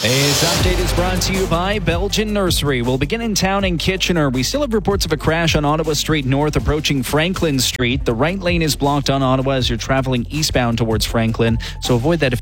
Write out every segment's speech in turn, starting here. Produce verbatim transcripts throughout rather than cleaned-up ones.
This update is brought to you by Belgian Nursery. We'll begin in town in Kitchener. We still have reports of a crash on Ottawa Street North approaching Franklin Street. The right lane is blocked on Ottawa as you're traveling eastbound towards Franklin, so avoid that if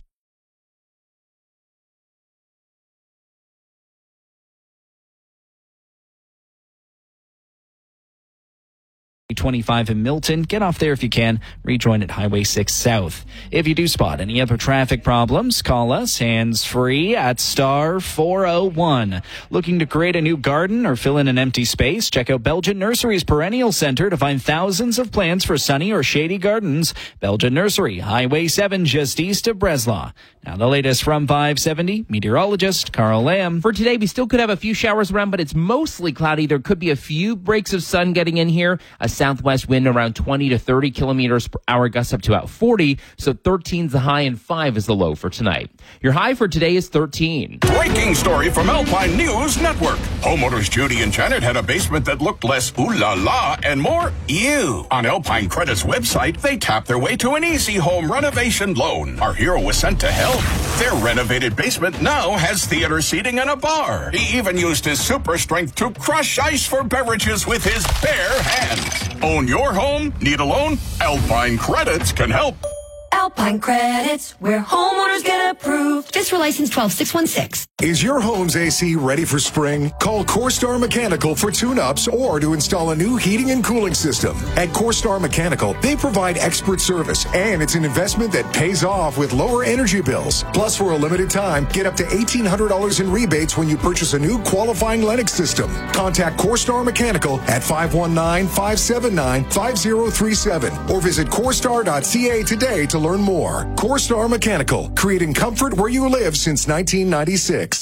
twenty-five in Milton. Get off there if you can. Rejoin at Highway six South. If you do spot any other traffic problems, call us hands-free at star four oh one. Looking to create a new garden or fill in an empty space? Check out Belgian Nursery's Perennial Center to find thousands of plants for sunny or shady gardens. Belgian Nursery, Highway seven, just east of Breslau. Now the latest from five seventy, meteorologist Carl Lamb. For today, we still could have a few showers around, but it's mostly cloudy. There could be a few breaks of sun getting in here. A southwest wind around twenty to thirty kilometers per hour, gusts up to about forty. So thirteen is the high and five is the low for tonight. Your high for today is thirteen. Breaking story from Alpine News Network. Homeowners Judy and Janet had a basement that looked less ooh la la and more ew. On Alpine Credit's website, they tapped their way to an easy home renovation loan. Our hero was sent to help. Their renovated basement now has theater seating and a bar. He even used his super strength to crush ice for beverages with his bare hands. Own your home? Need a loan? Alpine Credits can help. Alpine Credits, where homeowners get approved. Fiscal license twelve six one six. Is your home's A C ready for spring? Call CoreStar Mechanical for tune-ups or to install a new heating and cooling system. At CoreStar Mechanical, they provide expert service, and it's an investment that pays off with lower energy bills. Plus, for a limited time, get up to eighteen hundred dollars in rebates when you purchase a new qualifying Lennox system. Contact CoreStar Mechanical at five one nine, five seven nine, five zero three seven or visit corestar dot c a today to learn more. CoreStar Mechanical, creating comfort where you live since nineteen ninety-six.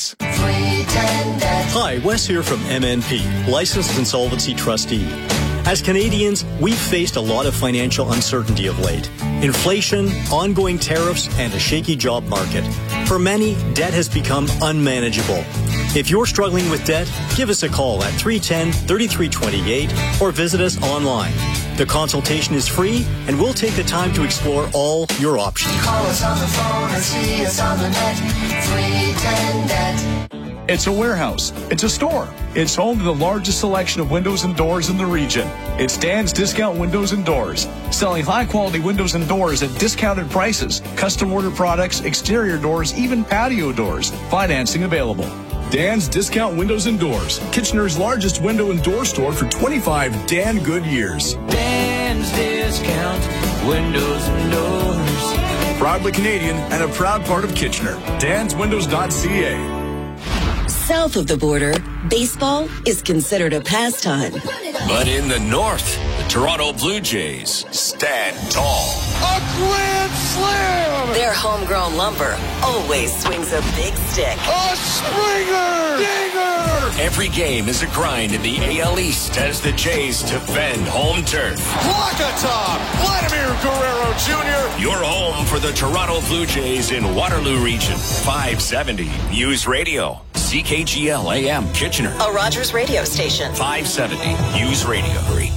Hi, Wes here from M N P, Licensed Insolvency Trustee. As Canadians, we've faced a lot of financial uncertainty of late. Inflation, ongoing tariffs, and a shaky job market. For many, debt has become unmanageable. If you're struggling with debt, give us a call at three one zero, three three two eight or visit us online. The consultation is free, and we'll take the time to explore all your options. Call us on the phone or see us on the net. three ten net. It's a warehouse. It's a store. It's home to the largest selection of windows and doors in the region. It's Dan's Discount Windows and Doors, selling high-quality windows and doors at discounted prices, custom order products, exterior doors, even patio doors. Financing available. Dan's Discount Windows and Doors, Kitchener's largest window and door store for twenty-five Dan good years. Dan's Discount Windows and Doors. Proudly Canadian and a proud part of Kitchener. dans windows dot c a. South of the border, baseball is considered a pastime. But in the north, the Toronto Blue Jays stand tall. A grand slam! Their homegrown lumber always swings a big stick. A springer! Dinger! Every game is a grind in the A L East as the Jays defend home turf. Walk-a-top! Vladimir Guerrero Junior Your home for the Toronto Blue Jays in Waterloo Region. five seventy News Radio. C K G L A M Kitchener. A Rogers radio station. five seventy News Radio.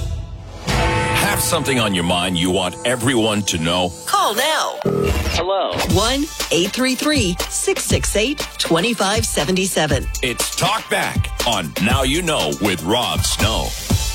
Have something on your mind you want everyone to know? Call now. Hello. one eight three three, six six eight, two five seven seven. It's Talk Back on Now You Know with Rob Snow.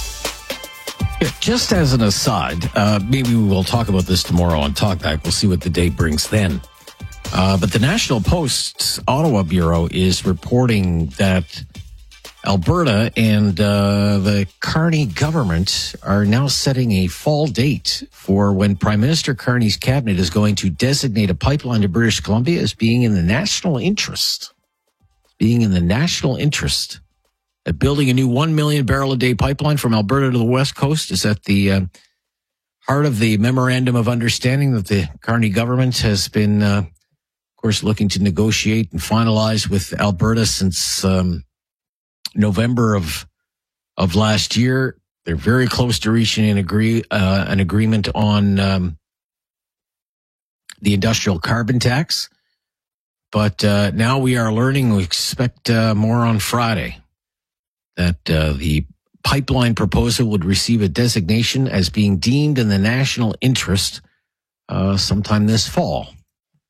Just as an aside, uh, maybe we will talk about this tomorrow on Talk Back. We'll see what the day brings then. Uh, but the National Post's Ottawa Bureau is reporting that Alberta and uh, the Carney government are now setting a fall date for when Prime Minister Carney's cabinet is going to designate a pipeline to British Columbia as being in the national interest. Being in the national interest. Uh, building a new one million barrel a day pipeline from Alberta to the West Coast is at the uh, heart of the memorandum of understanding that the Carney government has been, uh, of course, looking to negotiate and finalize with Alberta since um, November of of last year. They're very close to reaching an agree uh, an agreement on um, the industrial carbon tax. But uh, now we are learning, we expect uh, more on Friday, that uh, the pipeline proposal would receive a designation as being deemed in the national interest uh, sometime this fall.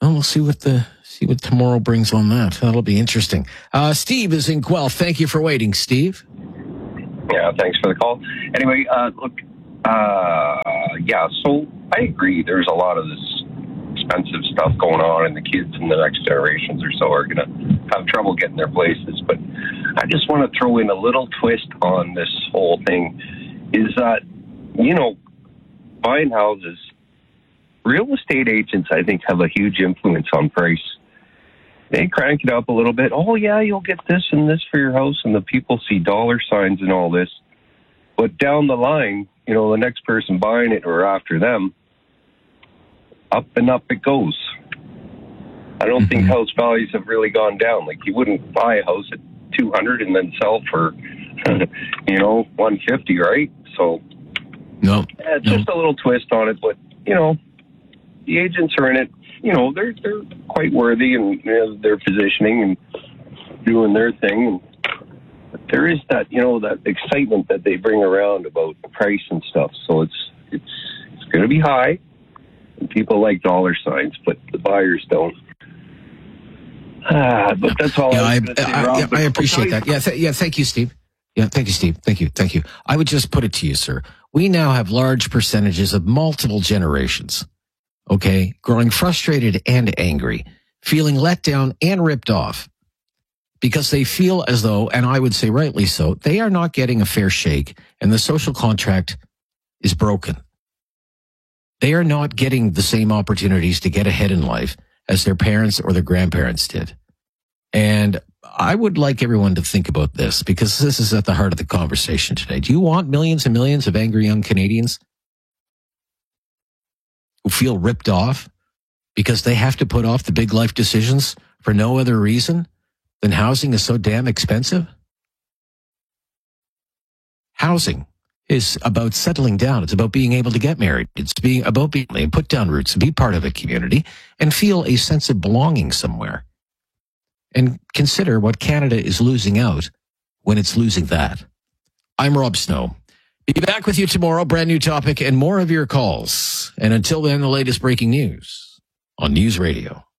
Well, we'll see what the see what tomorrow brings on that. That'll be interesting. Uh, Steve is in Guelph. Thank you for waiting, Steve. Yeah, thanks for the call. Anyway, uh, look, uh, yeah, so I agree. There's a lot of this expensive stuff going on, and the kids in the next generations or so are going to have trouble getting their places. But I just want to throw in a little twist on this whole thing, is that, you know, buying houses, real estate agents, I think, have a huge influence on price. They crank it up a little bit. Oh, yeah, you'll get this and this for your house, and the people see dollar signs and all this. But down the line, you know, the next person buying it or after them, up and up it goes. I don't mm-hmm. think house values have really gone down. Like, you wouldn't buy a house at two hundred and then sell for, you know, one fifty, right? So, no, yeah, it's no. just a little twist on it. But, you know, the agents are in it. You know, they're they're quite worthy, and you know, they're positioning and doing their thing. But there is that, you know, that excitement that they bring around about the price and stuff. So it's it's it's going to be high, and people like dollar signs, but the buyers don't. Ah, but that's all. Yeah, I, I, was say, I, Rob, yeah, I appreciate that. Yeah, th- yeah. Thank you, Steve. Yeah, thank you, Steve. Thank you, thank you. I would just put it to you, sir. We now have large percentages of multiple generations. Okay, growing frustrated and angry, feeling let down and ripped off because they feel as though, and I would say rightly so, they are not getting a fair shake and the social contract is broken. They are not getting the same opportunities to get ahead in life as their parents or their grandparents did. And I would like everyone to think about this, because this is at the heart of the conversation today. Do you want millions and millions of angry young Canadians who feel ripped off because they have to put off the big life decisions for no other reason than housing is so damn expensive? Housing is about settling down. It's about being able to get married. It's being about being able to put down roots and be part of a community and feel a sense of belonging somewhere. And consider what Canada is losing out when it's losing that. I'm Rob Snow. Be back with you tomorrow, brand new topic and more of your calls. And until then, the latest breaking news on News Radio.